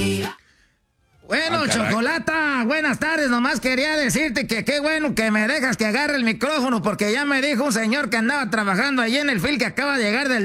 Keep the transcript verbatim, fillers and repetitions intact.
Bueno, Ah, caray. Chocolata, buenas tardes. Nomás quería decirte que qué bueno que me dejas que agarre el micrófono, porque ya me dijo un señor que andaba trabajando allí en el fil que acaba de llegar del